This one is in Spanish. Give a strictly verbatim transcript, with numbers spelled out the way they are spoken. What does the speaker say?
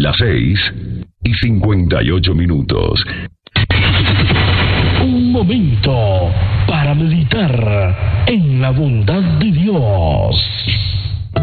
Las seis y cincuenta y ocho minutos. Un momento para meditar en la bondad de Dios.